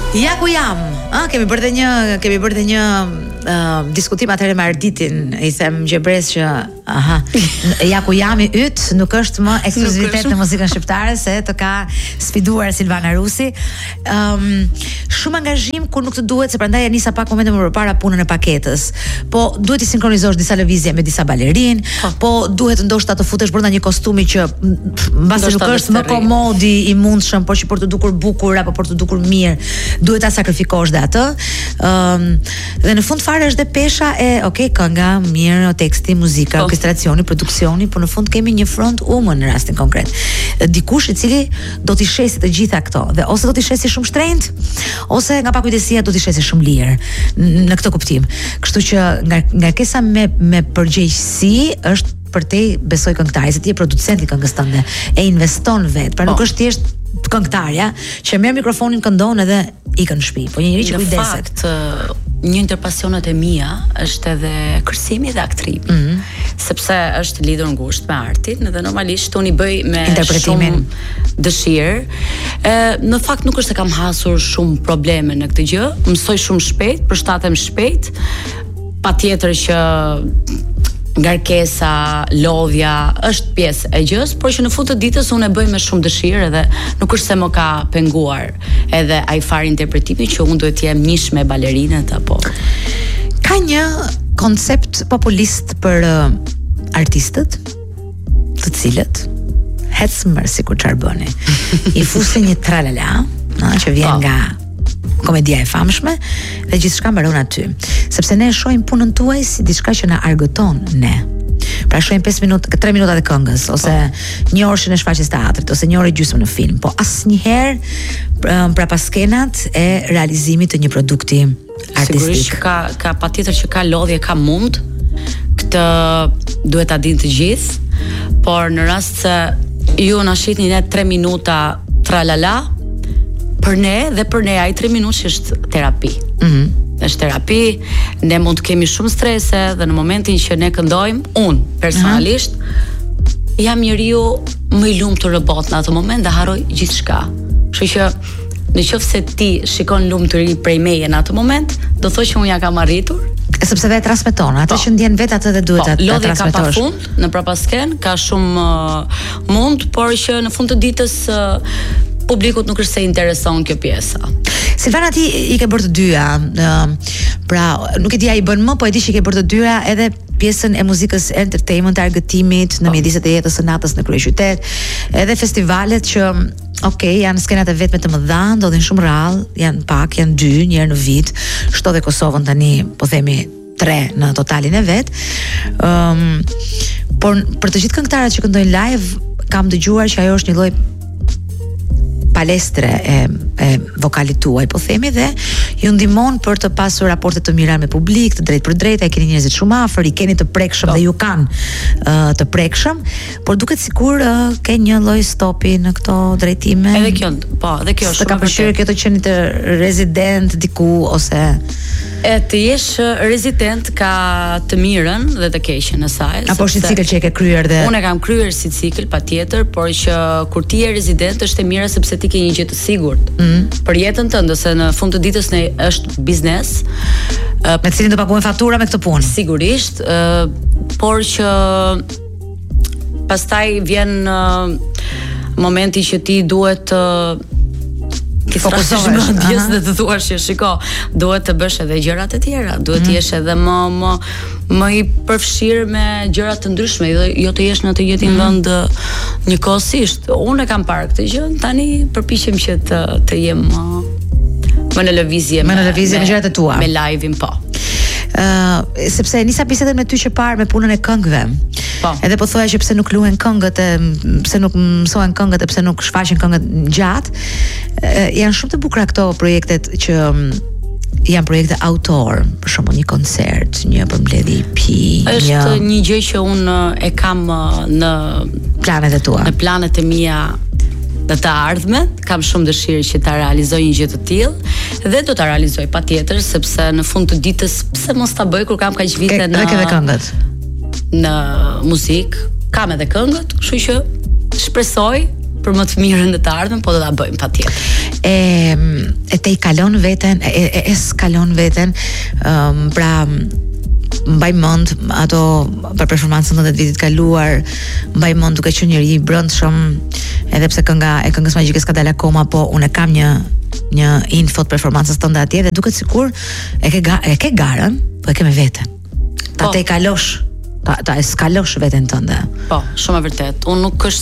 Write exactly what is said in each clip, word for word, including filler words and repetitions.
Ja ku jam. Ah, kemi bërë dhe një, kemi bërë dhe një uh, diskutim atëherë me Arditin. I them Gjebres që aha, ja ku jam i yt nuk është më ekskluzivitet në muzikën shqiptare, se të ka sfiduar Silvana Rusi. Um, shumë angazhim kur nuk të duhet, se prandaj e nisa pak momente më përpara punën e paketës. Po duhet të sinkronizosh disa lëvizje me disa balerin, po, po duhet ndoshta të futesh brenda një kostumi që mbasi nuk është më komodi i mundshëm, por që për të dukur bukur apo për të dukur mirë, duhet ta sakrifikosh dhe atë. Ëm um, dhe në fund fare është dhe pesha e, okay, kënga, mirë, teksti, muzika, oh. orkestracioni, produksioni, por në fund kemi një front woman në rastin konkret. Dikush i cili do t'i shesi të gjitha këto, dhe ose do t'i shesi shumë shtrenjtë, ose nga pakujdesia do t'i shesi shumë lirë në këtë kuptim. Kështu që nga ngarkesa me me përgjegjësi është për te besoj këngëtari, se ti je producent i këngës tënde, e investon vetë, pra nuk është thjesht këngëtarja që merr mikrofonin, këndon edhe ikën në shtëpi, po një njerëz që kujdeset. Në fakt, një ndër pasionet e mia është edhe kërcimi dhe aktrimi. Mm -hmm. Sepse është lidhur ngushtë me artin dhe normalisht unë i bëj me shumë dëshirë. Ë, në fakt nuk është se kam hasur shumë probleme në këtë gjë, mësoj shumë shpejt, përshtatem shpejt. Patjetër që ngarkesa, lodhja është pjesë e gjës, por që në fund të ditës unë e bëj me shumë dëshirë dhe nuk është se më ka penguar edhe ai far interpretimi që unë duhet të jem njëshme balerinët apo. Ka një koncept populist për uh, artistët, të cilët hecmër sikur çfarë bëni. I fusin një tralala, na, që vjen oh. nga komedia e famshme dhe gjithçka mbaron aty. Sepse ne e shohim punën tuaj si diçka që na argëton ne. Pra shohim pesë minuta, tre minuta të këngës, ose oh. një orë në shfaqjes teatrit, ose një orë gjysmë në film, po asnjëherë pra pas skenat e realizimit të një produkti artistik. Sigurisht ka ka patjetër që ka lodhje, ka mund. Këtë duhet ta dinë të gjithë, por në rast se ju na shihni ne tre minuta tralala, për ne dhe për ne ai tre minutë është terapi. Mhm. Mm është terapi, ne mund të kemi shumë strese dhe në momentin që ne këndojmë, unë personalisht uh-huh. jam njeriu më i lumtur në botë në atë moment dhe harroj gjithçka. Kështu që në qoftë se ti shikon lumturi prej meje në atë moment, do thotë që unë ja kam arritur. Sepse vetë transmeton, atë po. Që ndjen vetë atë dhe duhet po, ta transmetosh. Lodhja ka pafund në prapasken, ka shumë uh, mund, por që në fund të ditës uh, publikut nuk është se intereson kjo pjesa. Silvana, ti i ke bërë të dyja, uh, pra nuk e di a i bën më, po e di që i ke bërë të dyja edhe pjesën e muzikës entertainment, argëtimit në mjedisjet e jetës së natës në kryeqytet, edhe festivalet që ok, janë skenat e vetme të mëdha, ndodhin shumë rrallë, janë pak, janë dy, një herë në vit, shto dhe Kosovën tani, po themi tre në totalin e vet. Um, por për të gjithë këngëtarët që këndojnë live, kam dëgjuar që ajo është një lloj palestre e, e vokalit tuaj, po themi, dhe ju ndihmon për të pasur raporte të mira me publik, të drejtë për drejtë, e keni njerëzit shumë afër, i keni të prekshëm dhe ju kanë uh, të prekshëm, por duket sikur uh, ke një lloj stopi në këto drejtime. Edhe kjo, po, edhe kjo është. Të ka përshyrë kjo të qeni të rezident diku ose e të jesh rezident ka të mirën dhe të keqen e saj. Apo është një cikël që e ke kryer dhe unë e kam kryer si cikël patjetër, por që kur ti je rezident është e mira sepse ti ke një gjë të sigurt mm. për jetën tënde, se në fund të ditës ne është biznes uh, me cilin do paguajmë fatura me këtë punë. Sigurisht, uh, por që pastaj vjen uh, momenti që ti duhet uh, ti fokusohesh më ndjes dhe të thuash që shiko, duhet të bësh edhe gjërat e tjera, duhet të mm. jesh edhe më më më i përfshirë me gjëra të ndryshme, jo, jo të jesh në të jetin mm. vend njëkohësisht. Unë e kam parë këtë gjë, tani përpiqem që të të jem uh, më në lëvizje më në lëvizje me gjërat e tua. Me live-in po. Uh, sepse nisa bisedën me ty që parë me punën e këngëve. Po. Edhe po thoya që pse nuk luhen këngët, e pse nuk mësohen këngët, e pse nuk shfaqen këngët gjatë. Uh, janë shumë të bukura këto projektet që um, janë projekte autor, për shembull një koncert, një përmbledhje E P, është një, një gjë që unë e kam në planet e tua. Në planet e mia në të ardhmet, kam shumë dëshirë që ta realizoj një gjë të tillë dhe do ta realizoj patjetër, sepse në fund të ditës pse mos ta bëj kur kam kaq vite në edhe këngët. Në muzikë, kam edhe këngët, kështu që shpresoj për më të mirën në të ardhmen, po do ta bëjmë patjetër. E e te i kalon veten, e, e, e s'kalon veten, um, pra mbaj mend ato për performancën e vitit kaluar, mbaj mend duke qenë njëri i brendshëm, edhe pse kënga e këngës magjike s'ka dalë akoma, po unë kam një një info të performancës tënde atje dhe duket sikur e ke ga, e ke garën, po e ke me veten. Ta te i kalosh, ta ta eskalosh veten tënde. Po, shumë e vërtet. Unë nuk është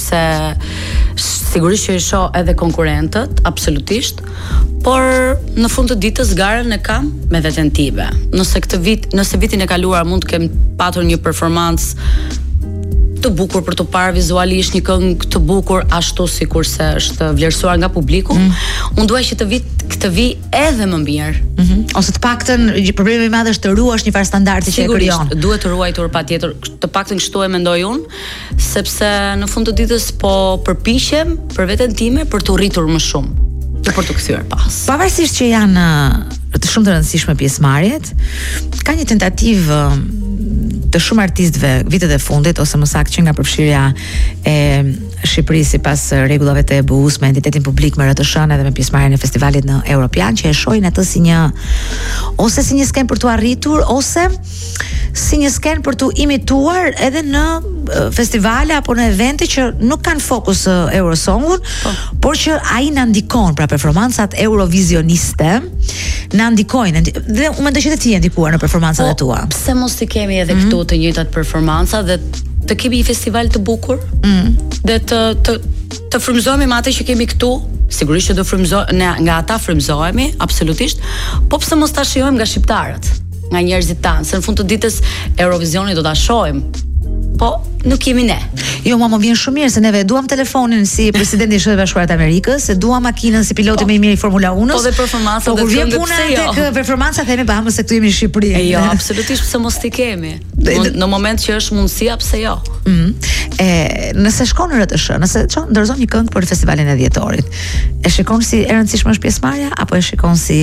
se sigurisht që i shoh edhe konkurrentët, absolutisht, por në fund të ditës garën e kam me veten time. Nëse këtë vit, nëse vitin e kaluar mund të kem patur një performancë të bukur për të parë vizualisht një këngë të bukur ashtu sikurse është vlerësuar nga publiku, mm. unë dua që të vit këtë vi edhe më mirë. Mm-hmm. Ose të paktën problemi i madh është të ruash një farë standardi që e krijon. Sigurisht, duhet të ruajtur patjetër, të paktën kështu e mendoj unë, sepse në fund të ditës po përpiqem për veten time për të rritur më shumë, për të kthyer pas. Pavarësisht që janë të shumë të rëndësishme pjesëmarrjet, ka një tentativë të shumë artistëve vitet e fundit, ose më saktë që nga përfshirja e Shqipërisë sipas rregullave të E B U-s me entitetin publik me R T S-n edhe me pjesëmarrjen e festivalit në Europian, që e shohin atë si një ose si një skenë për tu arritur, ose si një skenë për tu imituar edhe në festivale apo në evente që nuk kanë fokus Eurosongun, po. Por që ai na ndikon, pra performancat eurovisioniste na ndikojnë, dhe unë mendoj që ti je ndikuar në performancat e tua. Pse mos i kemi edhe mm-hmm. këtu të njëjtat performanca dhe të kemi një festival të bukur, mm. dhe të të të frymëzohemi me atë që kemi këtu. Sigurisht që do frymëzohemi, ne nga ata frymëzohemi, absolutisht, po pse mos ta shijojmë nga shqiptarët, nga njerëzit tanë, se në fund të ditës Eurovisionin do ta shohim. Po nuk jemi ne. Jo, mua më vjen shumë mirë se neve duam telefonin si presidenti i Shtetit Bashkuar të Amerikës, se duam makinën si piloti më i mirë i Formula unë-s. Po dhe performancat po, do të vjen puna tek performanca themi pa se këtu jemi në Shqipëri. E jo, absolutisht pse mos ti kemi. Në moment që është mundësia, pse jo? Mm. E nëse shkon në R T S, nëse çon ndërzon një këngë për festivalin e dhjetorit, e shikon si e rëndësishme është pjesëmarrja apo e shikon si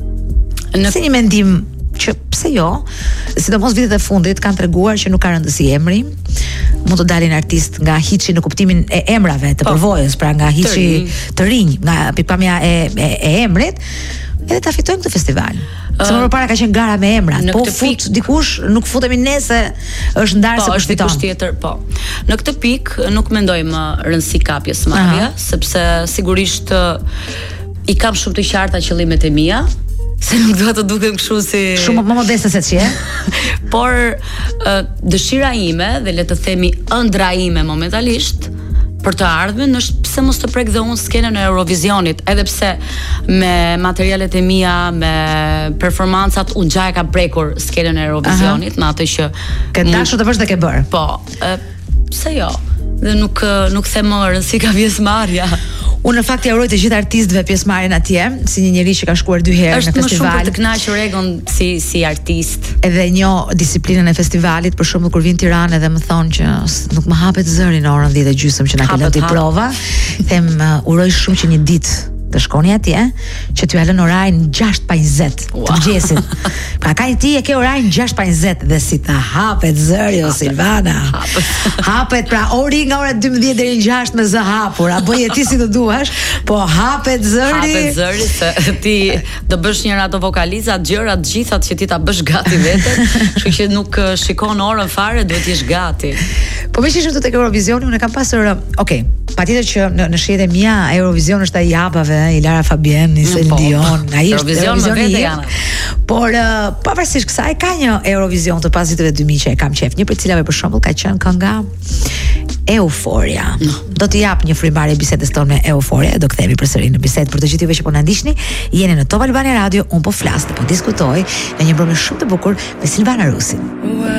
në... si një mendim që pse jo, sidomos vitet e fundit kanë treguar që nuk ka rëndësi emri, mund të dalin artist nga hiçi në kuptimin e emrave të përvojës, pra nga hiçi të rinj, nga pikpamja e, e, e emrit, edhe ta fitojnë këtë festival. Uh, Se më përpara ka qenë gara me emrat, po fut pik... dikush, nuk futemi ne se është ndarë se kush fiton. Tjetër, po. Në këtë pikë nuk mendoj më rëndësi ka pjesëmarrja, uh-huh. sepse sigurisht i kam shumë të qarta qëllimet e mia. Se nuk duhet të dukem kështu si shumë më modeste se ç'je. Por uh, dëshira ime dhe le të themi ëndra ime momentalisht për të ardhmen është pse mos të prek dhe unë skenën e Eurovisionit, edhe pse me materialet e mia, me performancat unë gjaj ka prekur skenën e Eurovisionit, me atë që ke dashur të vësh dhe ke bër. Po, uh, pse jo? Dhe nuk nuk them më rëndësi ka pjesëmarrja. Unë në fakt ja uroj të gjithë artistëve pjesëmarrjen atje, si një njerëz që ka shkuar dy herë në festival. Është më shumë për të kënaqur egon si si artist. Edhe njoh disiplinën e festivalit, për shembull kur vin në Tiranë dhe më thonë që nuk më hapet zëri në orën dhjetë e gjysmë që na ka lënë prova, them uh, uroj shumë që një ditë të shkoni atje, që t'ju lënë orarin gjashtë pa njëzet wow. të mëngjesit. Pra ka ti e ke orarin gjashtë pa njëzet dhe si ta hapet zëri o Silvana. Hapet. hapet pra ori nga ora dymbëdhjetë deri në gjashtë me zë hapur, a bëje ti si të duash, po hapet zëri. Hapet zëri se ti do bësh një ato vokalizat, gjërat gjithat që ti ta bësh gati veten, kështu që nuk shikon orën fare, duhet të jesh gati. Po me që ishëm të tek Eurovisioni, unë kam pasur, okay, patjetër që në, në shihet e mia Eurovision është ai japave, i Lara Fabian, i Celine Dion, ai është Eurovision me vete janë. Por uh, pavarësisht kësaj ka një Eurovision të pasitëve dy mijë që e kam qef, një për cilave për shembull ka qenë kënga Euforia. No. Do të jap një frymëmarrje bisedës tonë me Euforia, do kthehemi përsëri në bisedë për të gjithë juve që po na ndiqni. Jeni në Top Albania Radio, un po flas, po diskutoj në një program shumë të bukur me Silvana Rusin.